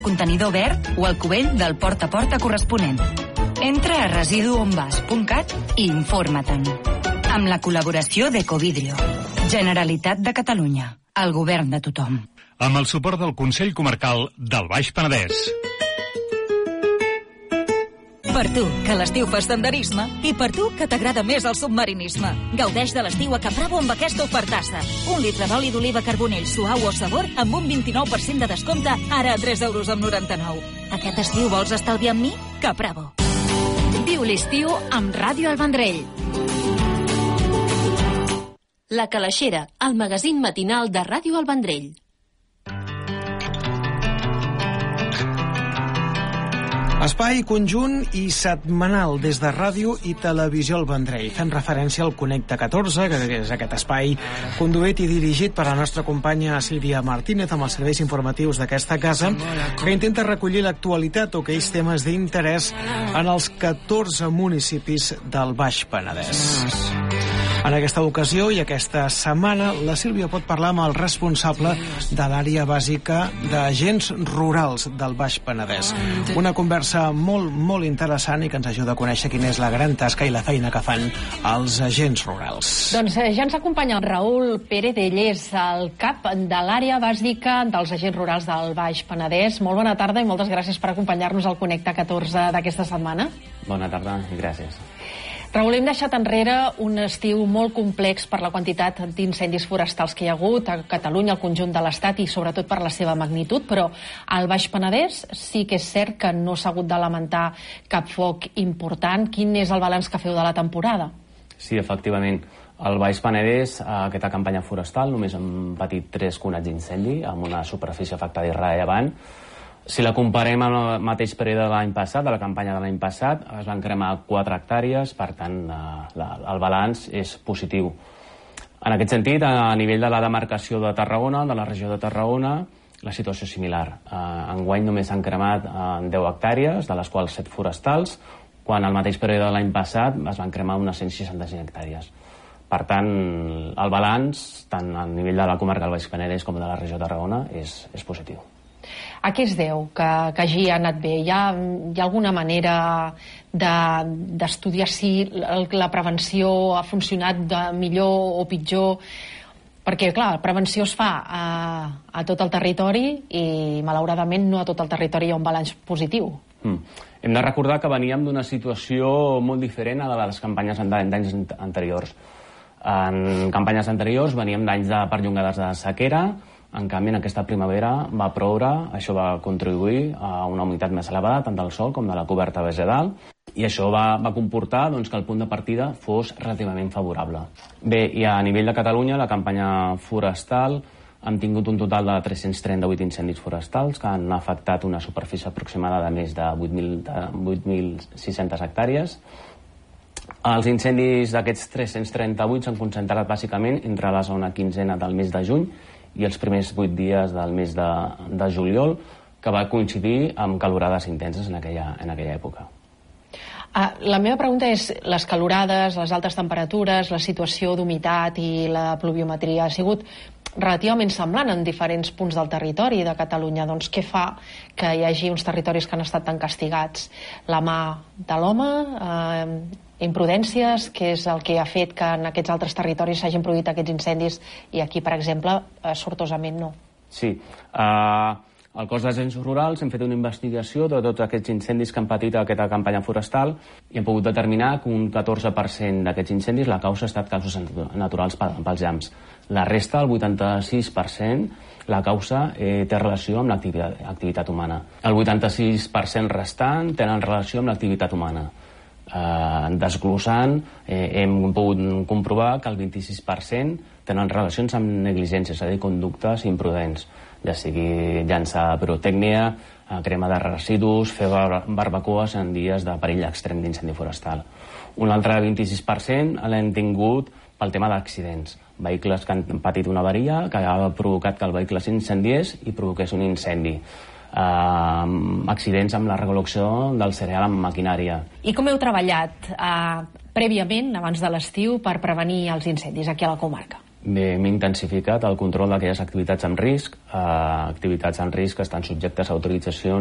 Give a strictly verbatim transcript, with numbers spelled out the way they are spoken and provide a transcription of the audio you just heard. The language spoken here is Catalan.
contenidor verd o al cubell del porta a porta corresponent. Entra a residuonvas punt cat i informa-te'n. Amb la col·laboració d'Ecovidrio. Generalitat de Catalunya. El govern de tothom. Amb el suport del Consell Comarcal del Baix Penedès. Per tu, que a l'estiu fas senderisme, i per tu, que t'agrada més el submarinisme. Gaudeix de l'estiu a Capravo amb aquesta ofertassa. Un litre d'oli d'oliva carbonell suau o sabor amb un vint-i-nou per cent de descompte, ara a tres euros amb noranta-nou. Aquest estiu vols estalviar amb mi? Capravo. Viu l'estiu amb Ràdio El Vendrell. La Calaixera, el magazín matinal de Ràdio El Vendrell. Espai conjunt i setmanal des de Ràdio i Televisió El Vendrell, fent referència al Connecta catorze, que és aquest espai conduït i dirigit per la nostra companya Sílvia Martínez amb els serveis informatius d'aquesta casa, que intenta recollir l'actualitat o aquells temes d'interès en els catorze municipis del Baix Penedès. En aquesta ocasió i aquesta setmana, la Sílvia pot parlar amb el responsable de l'àrea bàsica d'agents rurals del Baix Penedès. Una conversa molt, molt interessant i que ens ajuda a conèixer quina és la gran tasca i la feina que fan els agents rurals. Doncs eh, ja ens acompanya el Raül Pérez Dellés, el cap de l'àrea bàsica dels agents rurals del Baix Penedès. Molt bona tarda i moltes gràcies per acompanyar-nos al Connecta catorze d'aquesta setmana. Bona tarda i gràcies. Raül, hem deixat enrere un estiu molt complex per la quantitat d'incendis forestals que hi ha hagut a Catalunya, al conjunt de l'Estat i sobretot per la seva magnitud, però al Baix Penedès sí que és cert que no s'ha hagut de lamentar cap foc important. Quin és el balanç que feu de la temporada? Sí, efectivament. Al Baix Penedès, aquesta campanya forestal, només hem patit tres conats d'incendi, amb una superfície afectada irrellevant. Si la comparem amb el mateix període de l'any passat, de la campanya de l'any passat, es van cremar quatre hectàrees, per tant, el balanç és positiu. En aquest sentit, a nivell de la demarcació de Tarragona, de la regió de Tarragona, la situació és similar. Enguany només s'han cremat deu hectàrees, de les quals set forestals, quan al mateix període de l'any passat es van cremar unes cent seixanta-cinc hectàrees. Per tant, el balanç, tant a nivell de la comarca del Baix Penedès com de la regió de Tarragona, és, és positiu. A què es deu que, que hagi anat bé? Hi ha, hi ha alguna manera d'estudiar de, si la prevenció ha funcionat de millor o pitjor? Perquè, clar, la prevenció es fa a, a tot el territori i, malauradament, no a tot el territori hi ha un balanç positiu. Mm. Hem de recordar que veníem d'una situació molt diferent a la de les campanyes d'anys anteriors. En campanyes anteriors veníem d'anys de perllongades de sequera. En canvi, en aquesta primavera va ploure, això va contribuir a una humitat més elevada, tant del sol com de la coberta vegetal, i això va, va comportar doncs, que el punt de partida fos relativament favorable. Bé, i a nivell de Catalunya, la campanya forestal hem tingut un total de tres-cents trenta-vuit incendis forestals que han afectat una superfície aproximada de més de vuit mil sis-centes hectàrees. Els incendis d'aquests tres-cents trenta-vuit s'han concentrat bàsicament entre la zona quinzena del mes de juny i els primers vuit dies del mes de, de juliol, que va coincidir amb calorades intenses en aquella, en aquella època. Ah, la meva pregunta és, les calorades, les altes temperatures, la situació d'humitat i la pluviometria ha sigut relativament semblant en diferents punts del territori de Catalunya. Doncs què fa que hi hagi uns territoris que han estat tan castigats? La mà de l'home, eh, imprudències, que és el que ha fet que en aquests altres territoris s'hagin produït aquests incendis i aquí, per exemple, eh, sortosament no? Sí. Uh, al cos d'agents rurals hem fet una investigació de tots aquests incendis que han patit aquesta campanya forestal i hem pogut determinar que un catorze per cent d'aquests incendis la causa ha estat causes naturals pels llamps. La resta, el vuitanta-sis per cent, la causa eh, té relació amb l'activitat humana. El vuitanta-sis per cent restant tenen relació amb l'activitat humana. Eh, desglossant, eh, hem pogut comprovar que el vint-i-sis per cent tenen relacions amb negligències, és a dir, conductes imprudents, ja sigui llançar pirotècnia, eh, crema de residus, fer bar barbacoes en dies de perill extrem d'incendi forestal. Un altre vint-i-sis per cent l'hem tingut pel tema d'accidents. Vehicles que han patit una avaria que ha provocat que el vehicle s'incendiés i provoqués un incendi. Uh, accidents amb la recol·lecció del cereal amb maquinària. I com heu treballat uh, prèviament, abans de l'estiu, per prevenir els incendis aquí a la comarca? hem intensificat el control d'aquelles activitats amb risc, eh, activitats amb risc que estan subjectes a autorització